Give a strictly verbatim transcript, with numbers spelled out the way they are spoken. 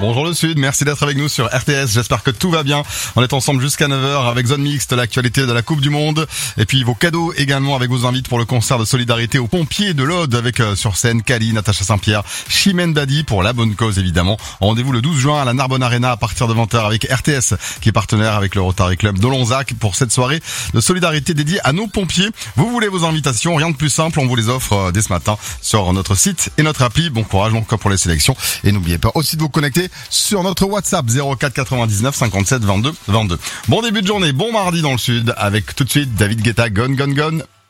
Bonjour le Sud, merci d'être avec nous sur R T S, j'espère que tout va bien. On est ensemble jusqu'à neuf heures avec Zone Mixte, l'actualité de la Coupe du Monde. Et puis vos cadeaux également avec vos invites pour le concert de solidarité aux pompiers de l'Aude avec euh, sur scène Kali, Natacha Saint-Pierre, Chimène Badi pour la bonne cause évidemment. Rendez-vous le douze juin à la Narbonne Arena à partir de vingt heures avec R T S qui est partenaire avec le Rotary Club d'Olonzac pour cette soirée de solidarité dédiée à nos pompiers. Vous voulez vos invitations, rien de plus simple, on vous les offre euh, dès ce matin sur notre site et notre appli. Bon courage donc pour les sélections et n'oubliez pas aussi de vous connecter sur notre WhatsApp zéro quatre quatre-vingt-dix-neuf cinquante-sept vingt-deux vingt-deux. Bon début de journée, bon mardi dans le Sud avec tout de suite David Guetta, Gone Gone Gone.